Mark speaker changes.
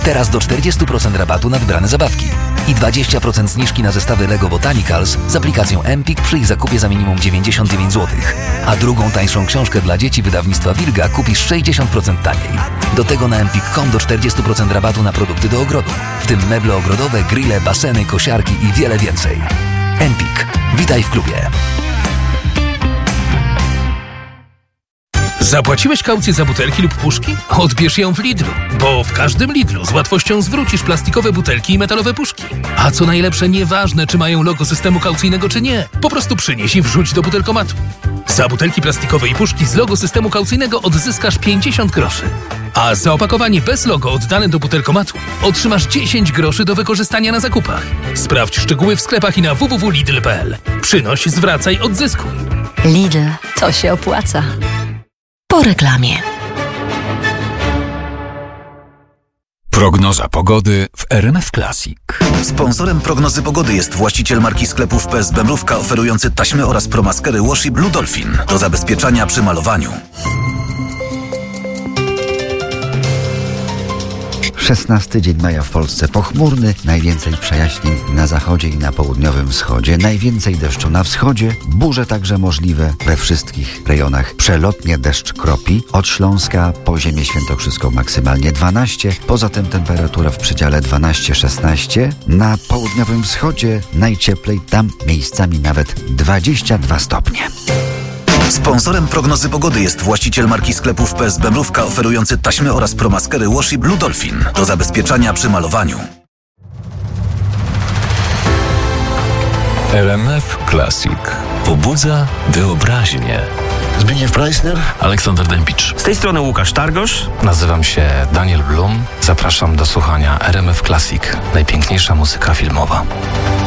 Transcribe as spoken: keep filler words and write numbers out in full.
Speaker 1: Teraz do czterdzieści procent rabatu na wybrane zabawki i dwadzieścia procent zniżki na zestawy Lego Botanicals z aplikacją Empik przy ich zakupie za minimum dziewięćdziesiąt dziewięć złotych. A drugą tańszą książkę dla dzieci wydawnictwa Wilga kupisz sześćdziesiąt procent taniej. Do tego na empik kropka com do czterdzieści procent rabatu na produkty do ogrodu, w tym meble ogrodowe, grille, baseny, kosiarki i wiele więcej. Empik. Witaj w klubie.
Speaker 2: Zapłaciłeś kaucję za butelki lub puszki? Odbierz ją w Lidlu, bo w każdym Lidlu z łatwością zwrócisz plastikowe butelki i metalowe puszki. A co najlepsze, nieważne czy mają logo systemu kaucyjnego czy nie, po prostu przynieś i wrzuć do butelkomatu. Za butelki plastikowe i puszki z logo systemu kaucyjnego odzyskasz pięćdziesiąt groszy. A za opakowanie bez logo oddane do butelkomatu otrzymasz dziesięć groszy do wykorzystania na zakupach. Sprawdź szczegóły w sklepach i na w w w kropka lidl kropka p l. Przynoś, zwracaj, odzyskuj.
Speaker 3: Lidl, to się opłaca. Po reklamie.
Speaker 4: Prognoza pogody w R M F Classic.
Speaker 5: Sponsorem prognozy pogody jest właściciel marki sklepów P S B Mrówka oferujący taśmy oraz promaskery Washi Blue Dolphin do zabezpieczania przy malowaniu.
Speaker 6: szesnasty dzień maja w Polsce pochmurny, najwięcej przejaśnień na zachodzie i na południowym wschodzie, najwięcej deszczu na wschodzie, burze także możliwe we wszystkich rejonach. Przelotnie deszcz kropi, od Śląska po ziemię świętokrzyską maksymalnie dwanaście, poza tym temperatura w przedziale dwanaście szesnaście, na południowym wschodzie najcieplej, tam miejscami nawet dwadzieścia dwa stopnie.
Speaker 5: Sponsorem prognozy pogody jest właściciel marki sklepów P S B Mrówka oferujący taśmy oraz promaskery Washi Blue Dolphin do zabezpieczania przy malowaniu.
Speaker 4: R M F Classic pobudza wyobraźnię.
Speaker 7: Zbigniew Preissner,
Speaker 8: Aleksander Dębicz.
Speaker 9: Z tej strony Łukasz Targosz.
Speaker 10: Nazywam się Daniel Blum. Zapraszam do słuchania R M F Classic. Najpiękniejsza muzyka filmowa.